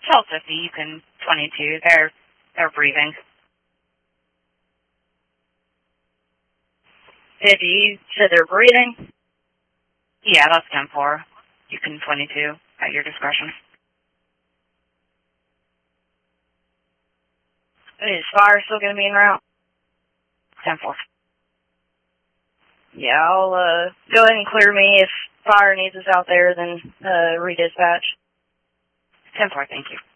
1250, you can 22. They're breathing. 50, you said they're breathing? Yeah, that's 10-4. You can 22 at your discretion. Is fire still going to be en route? 10-4. Yeah, I'll go ahead and clear me. If fire needs us out there, then redispatch. 10-4, thank you.